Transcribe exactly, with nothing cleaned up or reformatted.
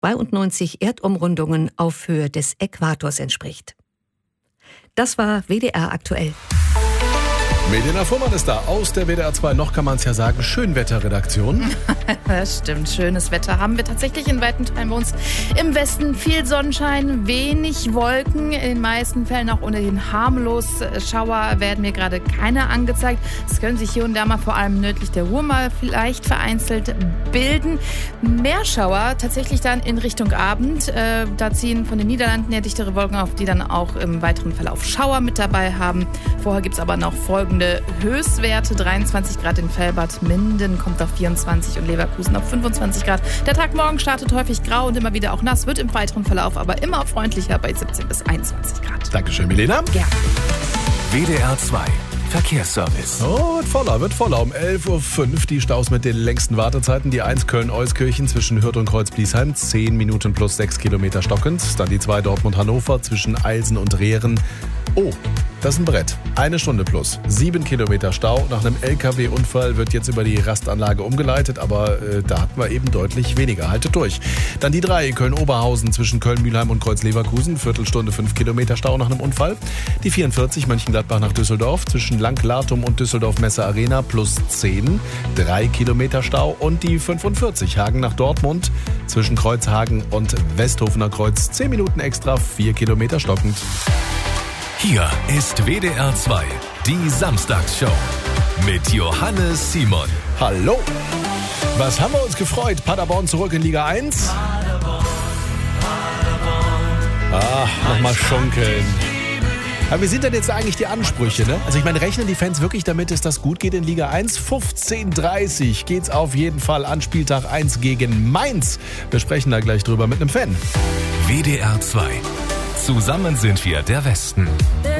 zweiundneunzig Erdumrundungen auf Höhe des Äquators entspricht. Das war W D R aktuell. Melina Fuhrmann ist da aus der W D R zwei, noch kann man es ja sagen, Schönwetterredaktion. Das stimmt, schönes Wetter haben wir tatsächlich in weiten Teilen bei uns im Westen. Viel Sonnenschein, wenig Wolken, in den meisten Fällen auch ohnehin harmlos. Schauer werden mir gerade keine angezeigt. Es können sich hier und da mal vor allem nördlich der Ruhr mal vielleicht vereinzelt bilden. Mehr Schauer tatsächlich dann in Richtung Abend. Äh, da ziehen von den Niederlanden her dichtere Wolken auf, die dann auch im weiteren Verlauf Schauer mit dabei haben. Vorher gibt es aber noch folgende Höchstwerte: dreiundzwanzig Grad in Velbert, Minden kommt auf vierundzwanzig und Leverkusen auf fünfundzwanzig Grad. Der Tag morgen startet häufig grau und immer wieder auch nass, wird im weiteren Verlauf aber immer freundlicher bei siebzehn bis einundzwanzig Grad. Dankeschön, Melina. Ja. W D R zwei Verkehrsservice. Oh, wird voller, wird voller. Um elf Uhr fünf die Staus mit den längsten Wartezeiten. Die eins Köln-Euskirchen zwischen Hürth und Kreuz-Bliesheim, zehn Minuten plus sechs Kilometer stockend. Dann die zwei Dortmund-Hannover zwischen Eilsen und Rehren. Oh, das ist ein Brett. Eine Stunde plus. Sieben Kilometer Stau. Nach einem L K W-Unfall wird jetzt über die Rastanlage umgeleitet, aber äh, da hatten wir eben deutlich weniger. Haltet durch. Dann die drei Köln-Oberhausen zwischen Köln-Mühlheim und Kreuz-Leverkusen. Viertelstunde, fünf Kilometer Stau nach einem Unfall. Die vierundvierzig Mönchengladbach nach Düsseldorf zwischen Lang-Latum und Düsseldorf-Messe-Arena plus zehn. Drei Kilometer Stau. Und die fünfundvierzig Hagen nach Dortmund zwischen Kreuzhagen und Westhofener Kreuz. Zehn Minuten extra, vier Kilometer stockend. Hier ist W D R zwei, die Samstagsshow mit Johannes Simon. Hallo! Was haben wir uns gefreut? Paderborn zurück in Liga eins. Ah, nochmal schunkeln. Aber wie sind denn jetzt eigentlich die Ansprüche, ne? Also ich meine, rechnen die Fans wirklich damit, dass das gut geht in Liga eins? fünfzehn Uhr dreißig geht's auf jeden Fall an Spieltag eins gegen Mainz. Wir sprechen da gleich drüber mit einem Fan. W D R zwei. Zusammen sind wir der Westen.